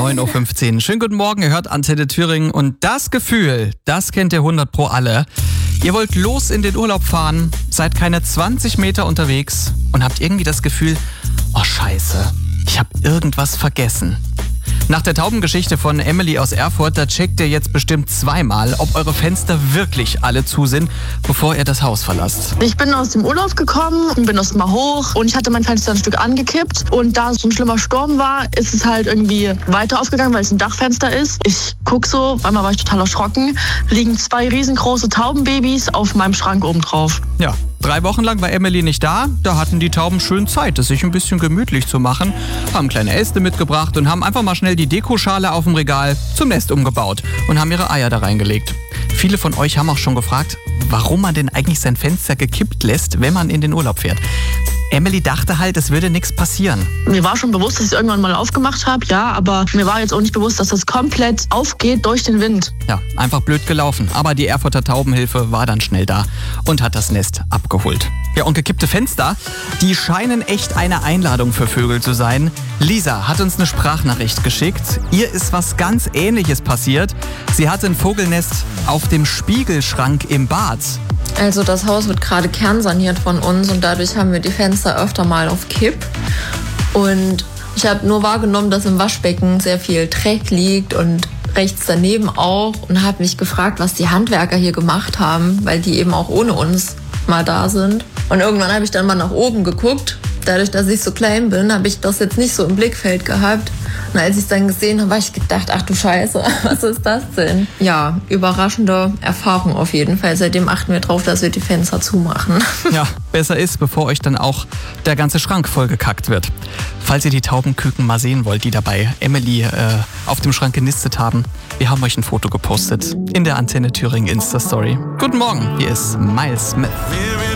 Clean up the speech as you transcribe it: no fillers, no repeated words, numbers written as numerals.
9.15 Uhr. Schönen guten Morgen, ihr hört Antenne Thüringen und das Gefühl, das kennt ihr 100% alle. Ihr wollt los in den Urlaub fahren, seid keine 20 Meter unterwegs und habt irgendwie das Gefühl, oh Scheiße, ich habe irgendwas vergessen. Nach der Taubengeschichte von Emily aus Erfurt, da checkt ihr jetzt bestimmt zweimal, ob eure Fenster wirklich alle zu sind, bevor ihr das Haus verlasst. Ich bin aus dem Urlaub gekommen und bin erst mal hoch und ich hatte mein Fenster ein Stück angekippt und da so ein schlimmer Sturm war, ist es halt irgendwie weiter aufgegangen, weil es ein Dachfenster ist. Ich guck so, auf einmal war ich total erschrocken, liegen 2 riesengroße Taubenbabys auf meinem Schrank oben drauf. Ja, 3 Wochen lang war Emily nicht da. Da hatten die Tauben schön Zeit, es sich ein bisschen gemütlich zu machen, haben kleine Äste mitgebracht und haben einfach mal schnell die Dekoschale auf dem Regal zum Nest umgebaut und haben ihre Eier da reingelegt. Viele von euch haben auch schon gefragt, warum man denn eigentlich sein Fenster gekippt lässt, wenn man in den Urlaub fährt. Emily dachte halt, es würde nichts passieren. Mir war schon bewusst, dass ich es irgendwann mal aufgemacht habe, ja, aber mir war jetzt auch nicht bewusst, dass das komplett aufgeht durch den Wind. Ja, einfach blöd gelaufen. Aber die Erfurter Taubenhilfe war dann schnell da und hat das Nest abgeholt. Ja, und gekippte Fenster, die scheinen echt eine Einladung für Vögel zu sein. Lisa hat uns eine Sprachnachricht geschickt. Ihr ist was ganz Ähnliches passiert. Sie hatte ein Vogelnest auf dem Spiegelschrank im Bad. Also das Haus wird gerade kernsaniert von uns und dadurch haben wir die Fenster öfter mal auf Kipp. Und ich habe nur wahrgenommen, dass im Waschbecken sehr viel Dreck liegt und rechts daneben auch und habe mich gefragt, was die Handwerker hier gemacht haben, weil die eben auch ohne uns mal da sind. Und irgendwann habe ich dann mal nach oben geguckt. Dadurch, dass ich so klein bin, habe ich das jetzt nicht so im Blickfeld gehabt. Und als ich es dann gesehen habe, habe ich gedacht, ach du Scheiße, was ist das denn? Ja, überraschende Erfahrung auf jeden Fall. Seitdem achten wir drauf, dass wir die Fenster zumachen. Ja, besser ist, bevor euch dann auch der ganze Schrank vollgekackt wird. Falls ihr die Taubenküken mal sehen wollt, die dabei Emily auf dem Schrank genistet haben, wir haben euch ein Foto gepostet in der Antenne Thüringen Insta-Story. Guten Morgen, hier ist Miles Smith.